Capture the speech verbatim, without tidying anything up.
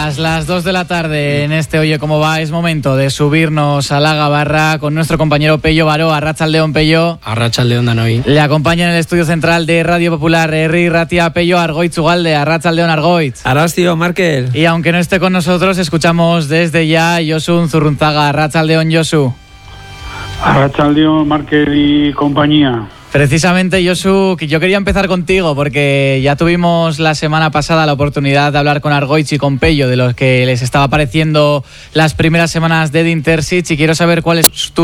Las dos de la tarde en este Oye Cómo Va, es momento de subirnos a la gabarra con nuestro compañero Pello Baró. Arratsaldeon, Pello. Arratsaldeon, Danoi. Le acompaña en el estudio central de Radio Popular Herri Ratia, Pello Argoitz Ugalde. Arratsaldeon, Argoitz. Arrastio, Markel. Y aunque no esté con nosotros, escuchamos desde ya a Josu Zurrunzaga. Arratsaldeon, Josu. Arratsaldeon, Markel y compañía. Precisamente, Josu, yo quería empezar contigo porque ya tuvimos la semana pasada la oportunidad de hablar con Argoitz y con Pello de los que les estaba pareciendo las primeras semanas de Intersit, y quiero saber cuál es tu